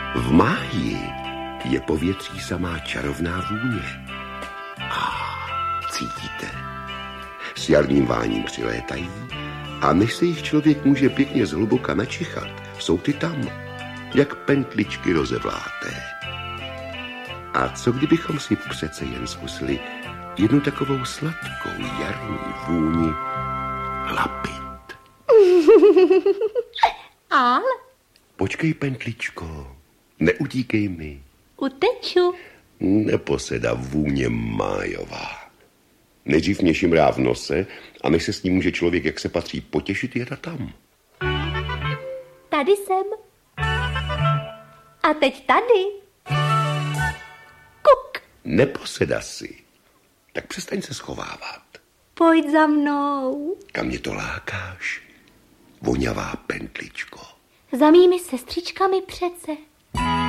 V máji je povětří samá čarovná vůně. Cítíte? S jarním váním přilétají a než se jich člověk může pěkně zhluboka načichat, jsou ty tam, jak pentličky rozevláté. A co kdybychom si přece jen zkusili jednu takovou sladkou jarní vůni lapit? Ale? Počkej, pentličko, neutíkej mi. Uteču. Neposeda vůně májová. Nejdřív mě šimrá v nose a než se s ní může člověk, jak se patří, potěšit, je ta tam. Tady jsem. A teď tady. Kuk. Neposeda si. Tak přestaň se schovávat. Pojď za mnou. Kam mě to lákáš? Voňavá pentličko. Za mými sestřičkami přece.